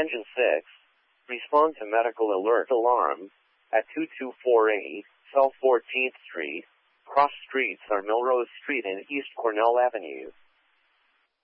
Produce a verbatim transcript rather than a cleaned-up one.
Attention six. Respond to medical alert alarm at two two four eight South fourteenth Street. Cross streets are Melrose Street and East Cornell Avenue.